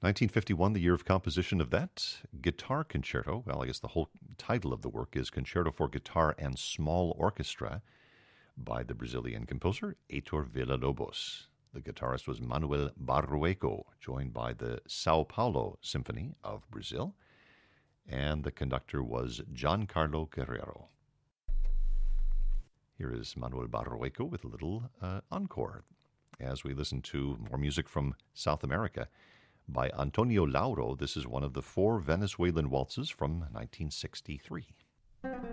1951, the year of composition of that guitar concerto. Well, I guess the whole title of the work is Concerto for Guitar and Small Orchestra by the Brazilian composer Heitor Villa-Lobos. The guitarist was Manuel Barroeco, joined by the Sao Paulo Symphony of Brazil, and the conductor was Giancarlo Guerrero. Here is Manuel Barroeco with a little encore as we listen to more music from South America by Antonio Lauro. This is one of the 4 Venezuelan waltzes from 1963.